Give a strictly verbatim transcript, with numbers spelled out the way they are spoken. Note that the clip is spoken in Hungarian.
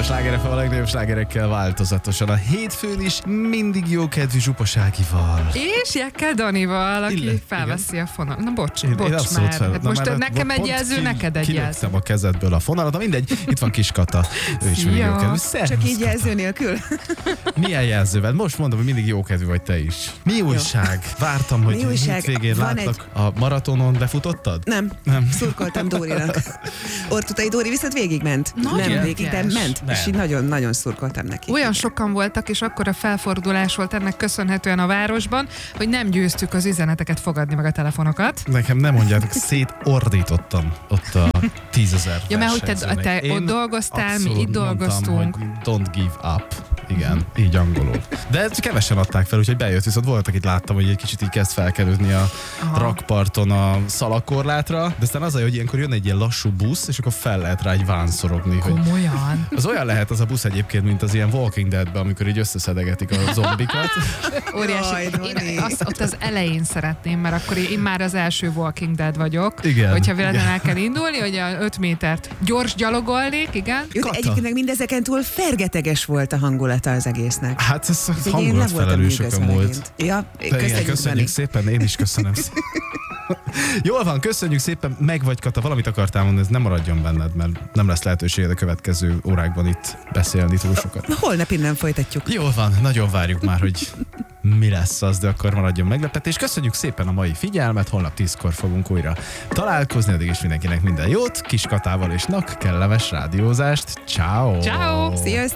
a Sláger ef em a legnagyobb slágerekkel változatosan. A hétfőn is mindig jókedvű Zsupaságival. És Jekkel Danival, aki Illet, felveszi a fonalat. Na bocs, Én, bocs én abszolút már. fel. Hát Na, most már nekem egy pont jelző, ki- neked egy jelző. kilöktem a kezedből a fonalat, de mindegy, itt van Kis Kata. Ő is mindig Szia. jókedvű. Csak Szervusz, így jelző nélkül? milyen jelzővel? Most mondom, hogy mindig jókedvű vagy te is. Mi újság? Vártam, hogy Mi újság? hétvégén Van látlak. A maratonon befutottad? Nem, Nem. szurkoltam Dórinak. Ortutai Dóri viszont végigment. Nagyon Nem végig, de ügyes. ment. Nem. És így nagyon-nagyon szurkoltam neki. Olyan sokan voltak, és akkor a felfordulás volt ennek köszönhetően a városban, hogy nem győztük az üzeneteket fogadni, meg a telefonokat. Nekem nem mondjátok, szétordítottam ott a tízezer Ja, mert hogy te, versenyzőnek. te Én ott dolgoztál, mi abszolút itt dolgoztunk. mondtam, hogy don't give up. Igen, így angolul. De kevesen adták fel, úgyhogy bejött, viszont volt, akit láttam, hogy egy kicsit így kezd felkerülni a Aha. rakparton a szalagkorlátra, de aztán az a, hogy ilyenkor jön egy ilyen lassú busz, és akkor fel lehet rá egy vánszorogni. Hogy Komolyan. az olyan lehet az a busz egyébként, mint az ilyen Walking Deadben, amikor így összeszedegetik a zombikat. Óriási. Jaj, Dani. Én azt, ott az elején szeretném, mert akkor én már az első Walking Dead vagyok. Igen, Hogyha véletlenül igen. el kell indulni, hogy a öt métert gyors gyalogolnék, igen. Jó, de Kata. egyébként meg mindezeken túl fergeteges volt a hangulata az egésznek. Hát ez Úgyhogy én le voltam hangulatfelelősök nyűgözve a múlt. megint. Ja, De igen, köszönjük, köszönjük Dani. szépen, én is köszönöm szépen. Jól van, köszönjük szépen, meg vagy Kata, valamit akartál mondani, ez nem maradjon benned, mert nem lesz lehetőséged a következő órákban itt beszélni túl sokat. Na, holnap innen folytatjuk. Jól van, nagyon várjuk már, hogy mi lesz az, de akkor maradjon meglepetés. Köszönjük szépen a mai figyelmet, holnap tízkor fogunk újra találkozni, addig is mindenkinek minden jót, Kis Katával és Nak, kellemes rádiózást, ciao. Ciao. Sziasztok!